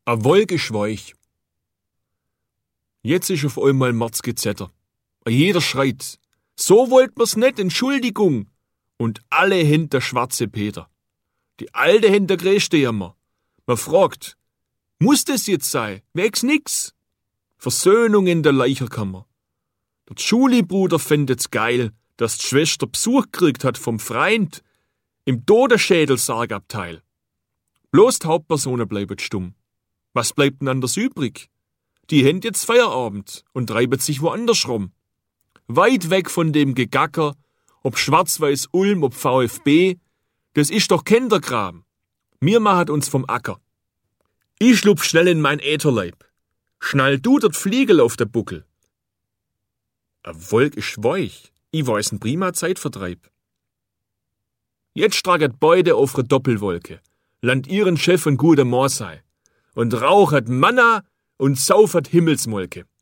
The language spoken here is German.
A Wolke schweich. Jetzt ist auf einmal Mordsgezetter. Jeder schreit. So wollt mir's nicht, Entschuldigung. Und alle hinter schwarze Peter. Die Alte hinter größte Jammer. Man fragt, muss das jetzt sein? Wegs nix. Versöhnung in der Leicherkammer. Der Schulibruder findet's geil, dass die Schwester Besuch gekriegt hat vom Freund im Todesschädel-Sargabteil. Bloß die Hauptpersonen bleiben stumm. Was bleibt denn anders übrig? Die haben jetzt Feierabend und treiben sich woanders rum. Weit weg von dem Gegacker, ob Schwarz-Weiß Ulm, ob VfB, das ist doch Kinderkram. Wir machen uns vom Acker. Ich schlupf schnell in mein Ätherleib. Schnall du dort Fliegel auf der Buckel. A Wolk ist weich. Ich weiß ein prima Zeitvertreib. Jetzt straget beide auf re Doppelwolke. Land ihren Chef ein guter Moor sei. Und rauchet Manna und saufert Himmelsmolke.